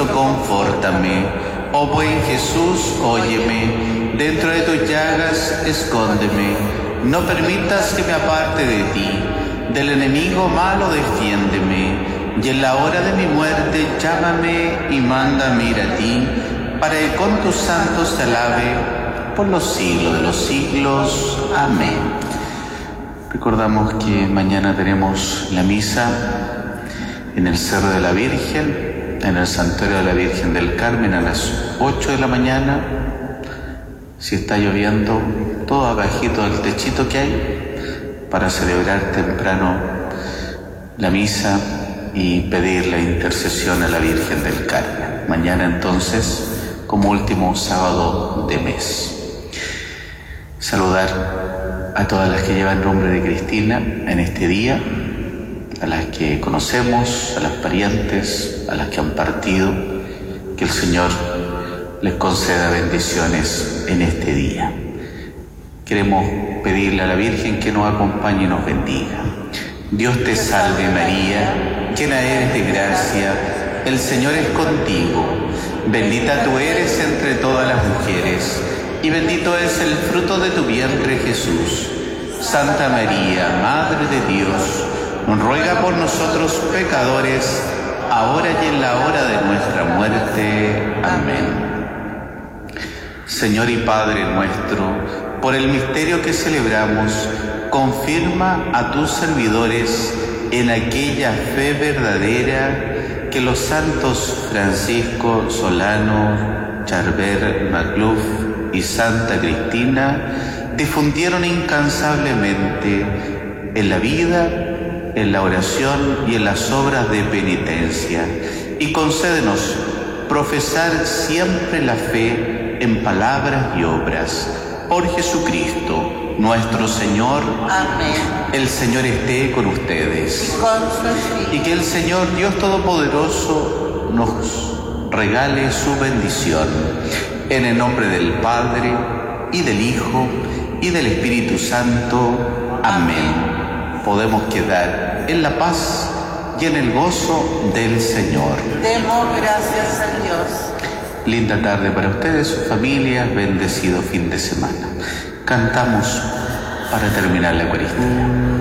Cristo, confórtame. Oh buen Jesús, óyeme. Dentro de tus llagas, escóndeme. No permitas que me aparte de ti. Del enemigo malo, defiéndeme. Y en la hora de mi muerte, llámame y mándame ir a ti, para que con tus santos te alabe por los siglos de los siglos. Amén. Recordamos que mañana tenemos la misa en el Cerro de la Virgen, en el Santuario de la Virgen del Carmen, a las 8 de la mañana. Si está lloviendo, todo abajito del techito que hay, para celebrar temprano la misa y pedir la intercesión a la Virgen del Carmen. Mañana entonces, como último sábado de mes. Saludar a todas las que llevan nombre de Cristina en este día, a las que conocemos, a las parientes, a las que han partido, que el Señor les conceda bendiciones en este día. Queremos pedirle a la Virgen que nos acompañe y nos bendiga. Dios te salve María, llena eres de gracia, el Señor es contigo. Bendita tú eres entre todas las mujeres, y bendito es el fruto de tu vientre Jesús. Santa María, Madre de Dios, ruega por nosotros pecadores, ahora y en la hora de nuestra muerte. Amén. Señor y Padre nuestro, por el misterio que celebramos, confirma a tus servidores en aquella fe verdadera que los santos Francisco Solano, Charbel Macluf y Santa Cristina difundieron incansablemente en la vida, en la oración y en las obras de penitencia. Y concédenos profesar siempre la fe en palabras y obras. Por Jesucristo, nuestro Señor. Amén. El Señor esté con ustedes. Y con su espíritu. Y que el Señor Dios Todopoderoso nos regale su bendición. En el nombre del Padre, y del Hijo, y del Espíritu Santo. Amén. Podemos quedar en la paz y en el gozo del Señor. Demos gracias a Dios. Linda tarde para ustedes, sus familias, bendecido fin de semana. Cantamos para terminar la Eucaristía.